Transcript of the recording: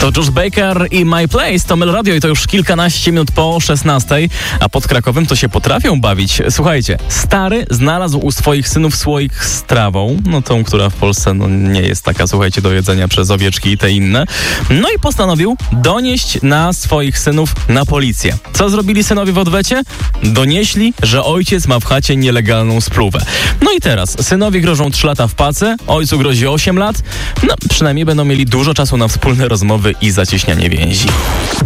To Josh Baker i My Place, to Melo Radio i to już kilkanaście minut po 16, a pod Krakowem to się potrafią bawić. Słuchajcie, stary znalazł u swoich synów słoik z trawą, no tą, która w Polsce nie jest taka, słuchajcie, do jedzenia przez owieczki i te inne. No i postanowił donieść na swoich synów na policję. Co zrobili synowie w odwecie? Donieśli, że ojciec ma w chacie nielegalną spluwę. No i teraz synowie grożą 3 lata w pace, ojcu grozi 8 lat. No przynajmniej będą mieli dużo czasu na wspólne rozmowy i zacieśnianie więzi.